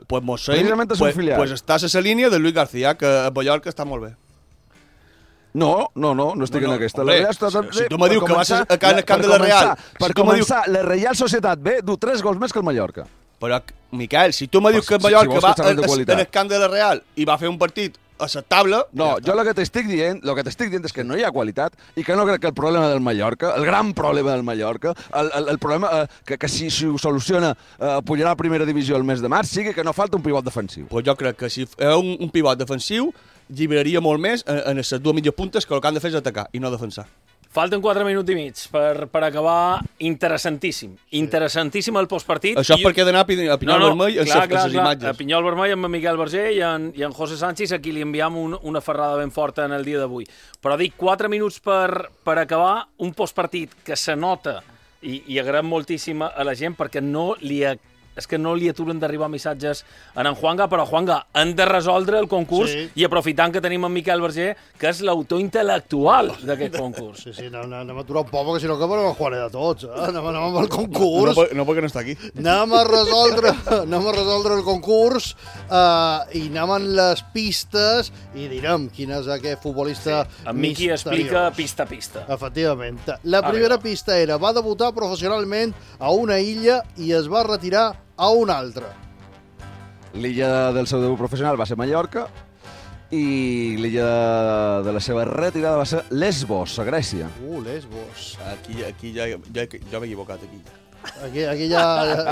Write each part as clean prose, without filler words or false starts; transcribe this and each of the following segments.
Precisament és un filial. Pues estàs a la línia de Luis García, que a Mallorca està molt bé. No estic en aquesta. Hombre, si tu me dius que vas a camp de la Real... Per començar, la Reial Societat B du 3 gols més que el Mallorca. Però, Miquel, si tu me dius que el Mallorca va en el camp de la Real i va fer un partit acceptable... No, jo el que t'estic dient és que no hi ha qualitat i que no crec que el problema del Mallorca, el gran problema del Mallorca, el problema que si ho soluciona pujarà a primera divisió el mes de març, sigui que no falta un pivot defensiu. Pues jo crec que si un pivot defensiu lliberaria molt més en les dues mitges puntes que el que han de fer és atacar i no defensar. Falten 4 minuts i mig per acabar. Interessantíssim. Interessantíssim el postpartit. Això és perquè he d'anar a Pinyol Vermell en les imatges. A Pinyol Vermell amb en Miquel Verger i en José Sánchez, a qui li enviam una ferrada ben forta en el dia d'avui. Però dic, 4 minuts per acabar un postpartit que se nota i agraem moltíssim a la gent perquè és que no li aturen d'arribar missatges en Juanga, però Juanga, han de resoldre el concurs i aprofitant que tenim en Miquel Verger, que és l'autor intel·lectual d'aquest concurs. Sí, anem a aturar un poc, perquè si no acabarem el Juaner de tots. Anem amb el concurs. No perquè no està aquí. Anem a resoldre el concurs i anem amb les pistes i direm quin és aquest futbolista misteriós. En Miqui explica pista a pista. Efectivament. La primera pista era: va debutar professionalment a una illa i es va retirar a una altra. L'illa del seu debut professional va ser Mallorca i l'illa de la seva retirada va ser Lesbos, a Grècia. Lesbos. Aquí ja m'he equivocat, aquí. Aquí ja...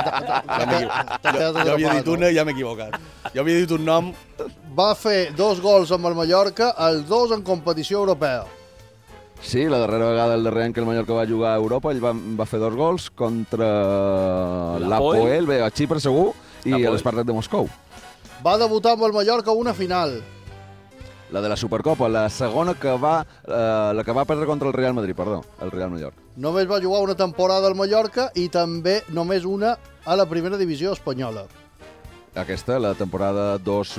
Jo havia dit una i ja m'he equivocat. Jo havia dit un nom... Va fer 2 gols amb el Mallorca, els 2 en competició europea. Sí, la darrera vegada, el darrer any que el Mallorca va jugar a Europa, ell va fer 2 gols contra l'Apoel, a Xipre segur, i l'Spartak de Moscou. Va debutar amb el Mallorca a una final. La de la Supercopa, la segona la que va perdre contra el Real Madrid, el Real Mallorca. Només va jugar una temporada al Mallorca i també només una a la primera divisió espanyola. Aquesta, la temporada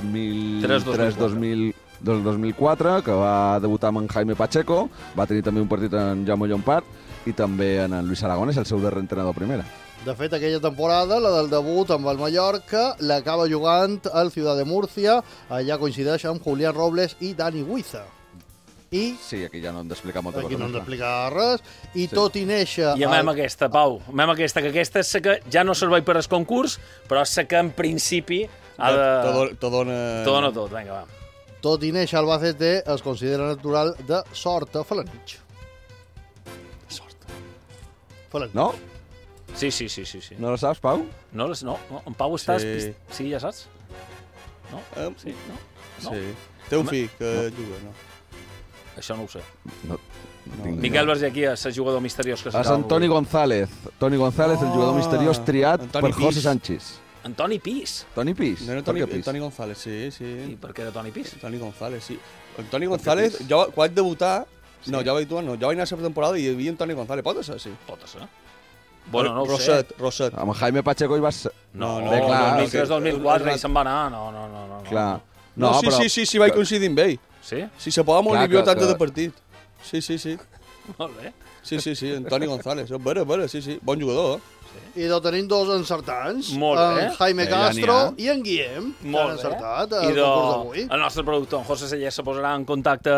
2003-2004, que va debutar amb en Jaime Pacheco, va tenir també un partit en Jaume Llompart i també en Luis Aragonés, el seu darrer entrenador primera. De fet, aquella temporada, la del debut amb el Mallorca, l'acaba jugant al Ciudad de Murcia, allà coincideix amb Julián Robles i Dani Huiza. Sí, aquí ja no hem d'explicar molta cosa. Aquí no hem d'explicar res. I tot i néixer... I amem aquesta, Pau. Amem aquesta, que aquesta és que ja no serveix per al concurs, però és que en principi ha de... T'ho dona tot, vinga, va. Tot i néixer Albacete es considera natural de Sort, Felanitx. Sort. Felanitx. No? Sí. No la saps, Pau? No, en Pau estàs... Sí, ja saps? No? Sí, no? Sí. Té un fill que juga, no? Això no ho sé. No. Miquel Verger aquí és el jugador misteriós que serà. És Antoni González. Toni González, el jugador misteriós triat per José Sánchez. Antoni Pis. Toni Pis? No era Toni González, sí. I per què era Toni Pis? Toni González, sí. Toni González, jo quan vaig debutar... No, jo vaig anar a la temporada i hi havia un Toni González. Pot ser, sí. Pot ser. Bueno, no ho sé. Roset. Amb Jaime Pacheco hi vas... No, bé, clar. 2003-2004 i se'n va anar. No. Clar. No, sí, vaig coincidir amb ell. Sí? Si se posa molt libió tant de partit. Sí. Molt bé. Sí, en Toni González. Vera, sí. Bon jugador. I doncs tenim 2 encertants. Molt bé. En Jaime Castro i en Guillem. Molt bé. I el nostre productor, en José Sellers, se posarà en contacte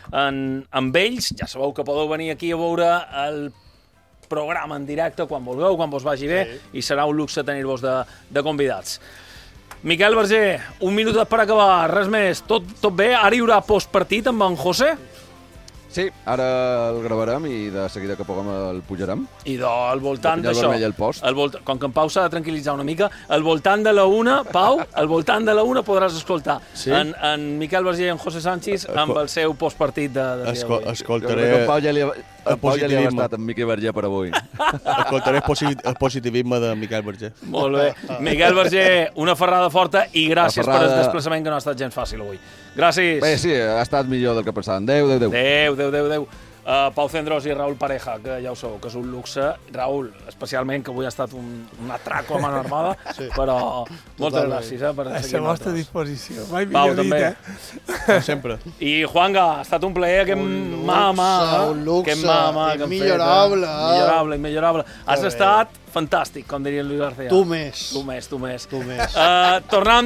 amb ells. Ja sabeu que podeu venir aquí a veure el programa en directe quan vulgueu, quan vos vagi bé, i serà un luxe tenir-vos de convidats. Miquel Verger, un minut per acabar, res més. Tot bé? Ara hi haurà postpartit amb en José? Sí, ara el gravarem i de seguida que puguem el pujarem. I al voltant d'això, com que en Pau s'ha de tranquil·litzar una mica, al voltant de la una, Pau, al voltant de la una podràs escoltar en Miquel Verger i en José Sánchez amb el seu postpartit de escoltaré... El Pau ja li ha bastat amb Miquel Verger per avui. Escoltaré el positivisme de Miquel Verger. Molt bé. Miquel Verger, una ferrada forta i gràcies per el desplaçament, que no ha estat gens fàcil avui. Gràcies. Bé, sí, ha estat millor del que pensàvem. Adéu. Pau Cendrós i Raül Pareja, que ja ho sabeu, que és un luxe. Raül, especialment, que avui ha estat un atraco a mano armada, però moltes gràcies per seguir. A la vostra disposició. Mai Pau, millor dit, Sempre. I Juanga, ha estat un plaer, que un luxe, immillorable. Has estat fantàstic, com diria Luis García. Tu més. Tornant